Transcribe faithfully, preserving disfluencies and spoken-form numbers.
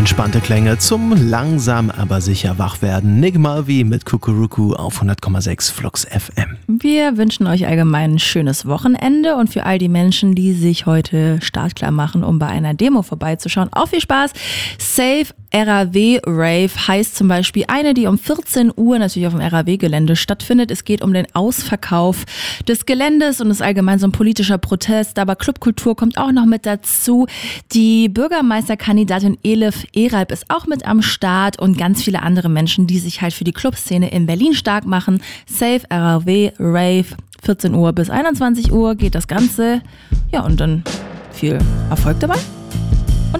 Entspannte Klänge zum langsam aber sicher Wachwerden. Nick Mulvey mit Kukuruku auf hundert Komma sechs Flux F M. Wir wünschen euch allgemein ein schönes Wochenende und für all die Menschen, die sich heute startklar machen, um bei einer Demo vorbeizuschauen, auch viel Spaß. Safe R A W Rave heißt zum Beispiel eine, die um vierzehn Uhr natürlich auf dem R A W-Gelände stattfindet. Es geht um den Ausverkauf des Geländes und ist allgemein so ein politischer Protest, aber Clubkultur kommt auch noch mit dazu. Die Bürgermeisterkandidatin Elif Eralp ist auch mit am Start und ganz viele andere Menschen, die sich halt für die Clubszene in Berlin stark machen. Safe R A W Rave, vierzehn Uhr bis einundzwanzig Uhr geht das Ganze. Ja, und dann viel Erfolg dabei.